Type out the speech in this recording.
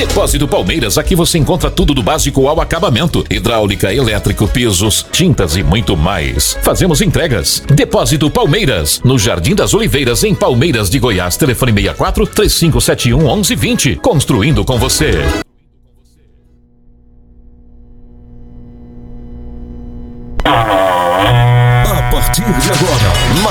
Depósito Palmeiras, aqui você encontra tudo do básico ao acabamento: hidráulica, elétrico, pisos, tintas e muito mais. Fazemos entregas. Depósito Palmeiras, no Jardim das Oliveiras, em Palmeiras de Goiás. Telefone 64-3571-1120. Construindo com você. A partir de agora,